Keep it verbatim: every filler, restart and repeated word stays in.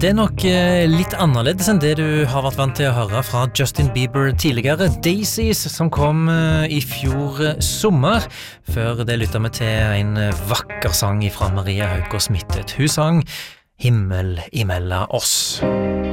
Det er nok eh, litt annerledes enn det du har vært vant til å høre fra Justin Bieber tidligere. Daisies, som kom eh, i fjor eh, sommer. Før det lyttet vi til en eh, vakker sang fra Maria Haukås Mittet. Hun sang «Himmel imellom oss».